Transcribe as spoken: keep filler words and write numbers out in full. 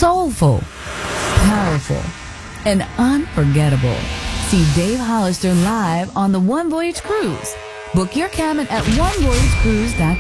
soulful, powerful, and unforgettable. See Dave Hollister live on the One Voyage Cruise. Book your cabin at one voyage cruise dot com.